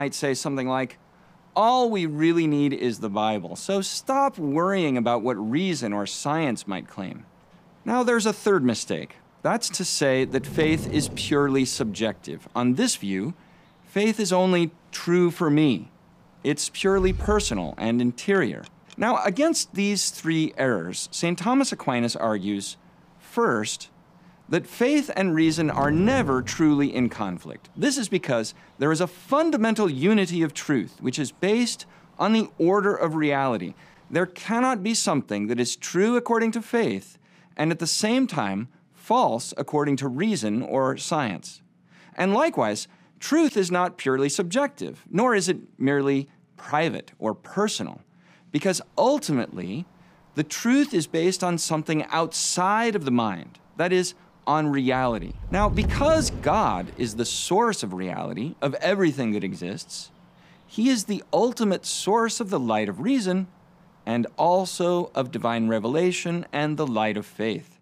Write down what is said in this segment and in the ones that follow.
might say something like, all we really need is the Bible, so stop worrying about what reason or science might claim. Now there's a third mistake. That's to say that faith is purely subjective. On this view, faith is only true for me. It's purely personal and interior. Now, against these three errors, St. Thomas Aquinas argues, first, that faith and reason are never truly in conflict. This is because there is a fundamental unity of truth, which is based on the order of reality. There cannot be something that is true according to faith and at the same time false according to reason or science. And likewise, truth is not purely subjective, nor is it merely private or personal, because ultimately, the truth is based on something outside of the mind, that is, on reality. Now, because God is the source of reality, of everything that exists, He is the ultimate source of the light of reason and also of divine revelation and the light of faith.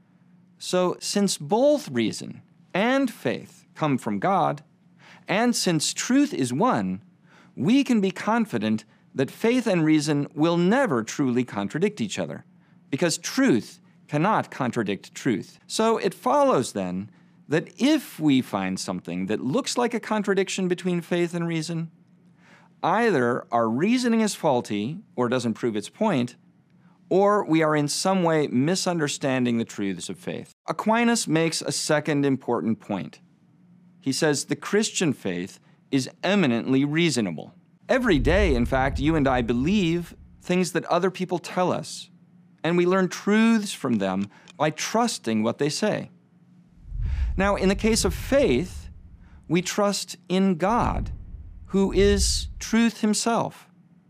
So, since both reason and faith come from God, and since truth is one, we can be confident that faith and reason will never truly contradict each other, because truth cannot contradict truth. So it follows then that if we find something that looks like a contradiction between faith and reason, either our reasoning is faulty or doesn't prove its point, or we are in some way misunderstanding the truths of faith. Aquinas makes a second important point. He says the Christian faith is eminently reasonable. Every day, in fact, you and I believe things that other people tell us, and we learn truths from them by trusting what they say. Now, in the case of faith, we trust in God, who is truth Himself.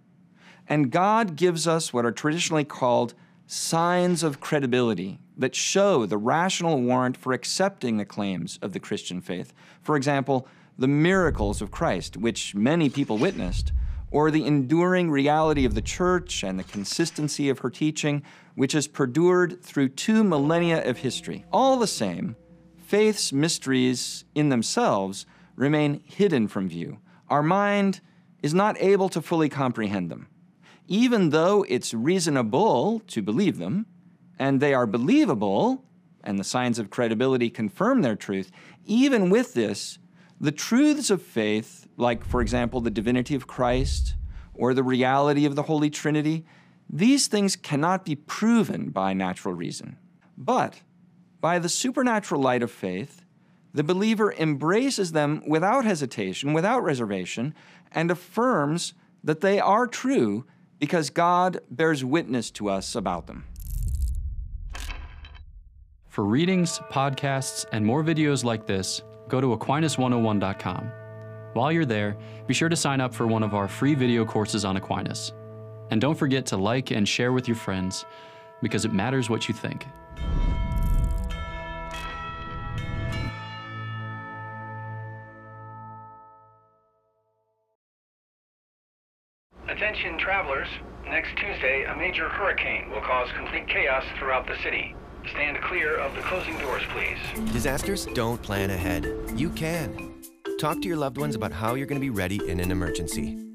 And God gives us what are traditionally called signs of credibility that show the rational warrant for accepting the claims of the Christian faith. For example, the miracles of Christ, which many people witnessed, or the enduring reality of the Church and the consistency of her teaching, which has perdured through 2 millennia of history. All the same, faith's mysteries in themselves remain hidden from view. Our mind is not able to fully comprehend them. Even though it's reasonable to believe them, and they are believable, and the signs of credibility confirm their truth, even with this, the truths of faith, like, for example, the divinity of Christ or the reality of the Holy Trinity, these things cannot be proven by natural reason. But by the supernatural light of faith, the believer embraces them without hesitation, without reservation, and affirms that they are true because God bears witness to us about them. For readings, podcasts, and more videos like this, go to Aquinas101.com. While you're there, be sure to sign up for one of our free video courses on Aquinas. And don't forget to like and share with your friends, because it matters what you think. Attention travelers, next Tuesday a major hurricane will cause complete chaos throughout the city. Stand clear of the closing doors, please. Disasters don't plan ahead. You can. Talk to your loved ones about how you're going to be ready in an emergency.